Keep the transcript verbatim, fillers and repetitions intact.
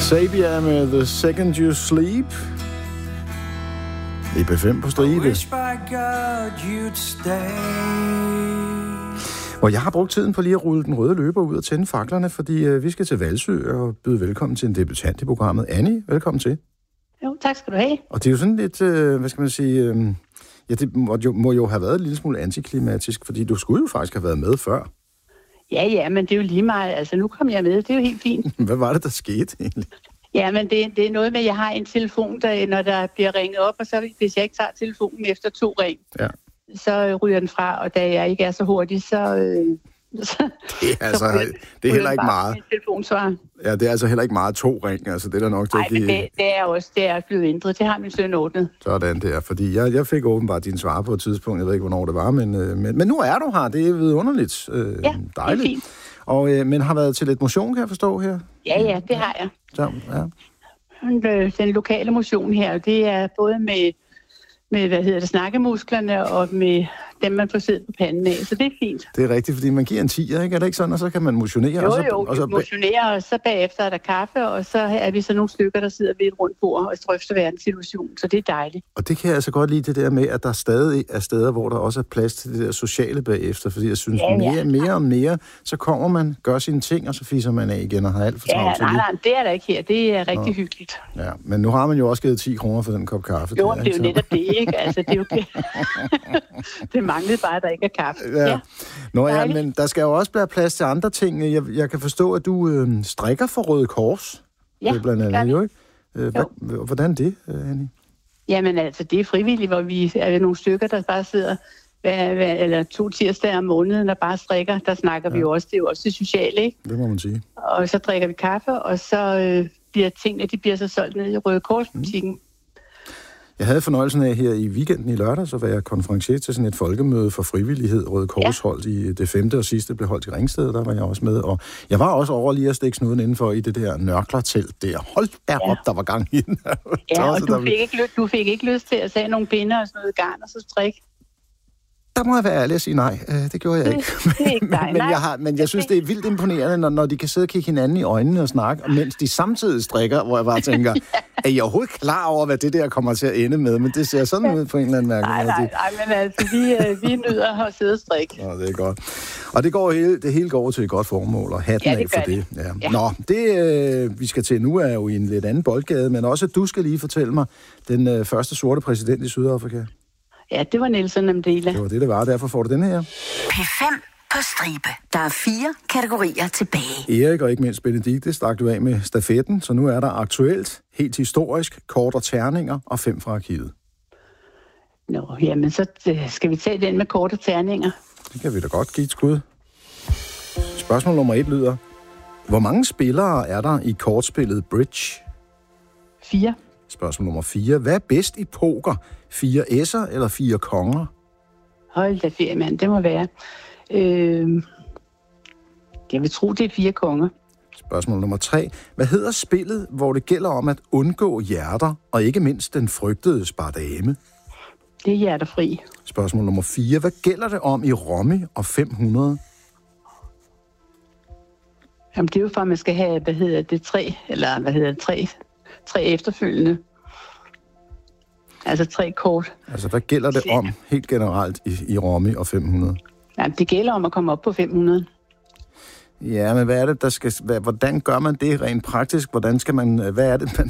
Sabia med The Second You Sleep. I B fem på Stribe. Og jeg har brugt tiden på lige at rulle den røde løber ud og tænde faklerne, fordi øh, vi skal til Hvalsø og byde velkommen til en debutant i programmet. Annie, velkommen til. Jo, tak skal du have. Og det er jo sådan lidt, øh, hvad skal man sige, øh, ja, det må jo, må jo have været en lille smule antiklimatisk, fordi du skulle jo faktisk have været med før. Ja, ja, men det er jo lige meget. Altså, nu kom jeg med. Det er jo helt fint. Hvad var det, der skete egentlig? Ja, men det, det er noget med, at jeg har en telefon, der, når der bliver ringet op, og så hvis jeg ikke tager telefonen efter to ring, ja. så ryger den fra, og da jeg ikke er så hurtig, så... Øh, så det er, altså, så det er heller ikke meget. Ja, det er altså heller ikke meget to ring, altså det er der nok til. Nej, men det, det er også, det er blevet ændret. Det har min søn ordnet. Sådan det er, fordi jeg, jeg fik åbenbart din svar på et tidspunkt, jeg ved ikke, hvornår det var, men, øh, men, men nu er du her, det er vidunderligt. Øh, ja, dejligt. det er fint. Og, øh, men har været til lidt motion, kan jeg forstå her? Ja, ja, det har jeg. Så, ja. Den, den lokale motion her, det er både med, med hvad hedder det, snakkemusklerne og med dem, man får siddet på panden af, så det er fint. Det er rigtigt, fordi man giver en tier, ikke? Er det ikke sådan, og så kan man motionere? Jo, og så, jo, og så, motionere, og så bagefter er der kaffe, og så er vi så nogle stykker, der sidder ved et rundt bord og drøfter verdenssituationen, så det er dejligt. Og det kan jeg altså godt lide, det der med, at der stadig er steder, hvor der også er plads til det der sociale bagefter, fordi jeg synes, ja, ja. mere, mere og mere, så kommer man, gør sine ting, og så fiser man af igen og har alt for travlt. Ja, nej, nej, det er der ikke her. Det er rigtig Nå. hyggeligt. Ja, men nu har man jo også givet ti kroner for den kop kaffe. Jo, der, det er jo netop det, ikke? Altså, det er jo det manglede bare, at der ikke er kaffe. Ja. Ja. Nå ja, men der skal jo også være plads til andre ting. Jeg, jeg kan forstå, at du øh, strikker for Røde Kors. Ja, det blandt andet, jo, ikke? Øh, jo. Hva, hvordan det, øh, Annie? Jamen altså, det er frivilligt, hvor vi er nogle stykker, der bare sidder hver, hver, eller to tirsdage om måneden og bare strikker. Der snakker ja. vi jo også. Det er jo også det sociale, ikke? Det må man sige. Og så drikker vi kaffe, og så øh, bliver tingene, de bliver så solgt ned i Røde Kors-butikken. Mm. Jeg havde fornøjelsen af her i weekenden i lørdag, så var jeg konferencier til sådan et folkemøde for frivillighed. Røde Kors ja. holdt i det femte og sidste, blev holdt i Ringsted, der var jeg også med. Og jeg var også over lige at stikke snuden indenfor i det der nørklertelt der. Hold da op, ja. der var gang i den. Ja, og du fik, ikke, du fik ikke lyst til at tage nogle binder og sådan noget garn og så strikke? Der må jeg være ærlig at sige nej. Det gjorde jeg det, ikke. Det er ikke dig, men, jeg har, men jeg synes, det er vildt imponerende, når, når de kan sidde og kigge hinanden i øjnene og snakke, mens de samtidig strikker, hvor jeg bare tænker, er I overhovedet klar over, hvad det der kommer til at ende med? Men det ser sådan ud på en eller anden mærke. Nej, nej, nej, men altså, vi, vi nyder at sidde og strikke. Nå, det er godt. Og det, går hele, det hele går til et godt formål, og hatten ja, det af for det. det. Ja. Ja. Nå, det øh, vi skal til nu er jo i en lidt anden boldgade, men også at du skal lige fortælle mig, den øh, første sorte præsident i Sydafrika. Ja, det var Nelson Mandela. Det var det, det var. Derfor får du den her. P fem på stribe. Der er fire kategorier tilbage. Erik og ikke mindst Benedikte stak du af med stafetten, så nu er der aktuelt, helt historisk, kort og terninger og fem fra arkivet. Nå, jamen så skal vi tage den med kort og terninger. Det kan vi da godt give et skud. Spørgsmål nummer et lyder: hvor mange spillere er der i kortspillet Bridge? Fire. Spørgsmål nummer fire. Hvad er bedst i poker? Fire s'er eller fire konger? Hold da ferie, mand. Det må være. Øh... Jeg vil tro, det er fire konger. Spørgsmål nummer tre. Hvad hedder spillet, hvor det gælder om at undgå hjerter, og ikke mindst den frygtede spardame? Det er hjerterfri. Spørgsmål nummer fire. Hvad gælder det om i Rommi og fem hundrede? Jamen, det er jo for, at man skal have, hvad hedder det, tre, eller hvad hedder det, tre, tre efterfølgende. Altså tre kort. Altså, hvad gælder det om helt generelt i, i Rommi og fem hundrede? Jamen, det gælder om at komme op på fem hundrede. Ja, men hvad er det, der skal... Hvad, hvordan gør man det rent praktisk? Hvordan skal man... Hvad er det, man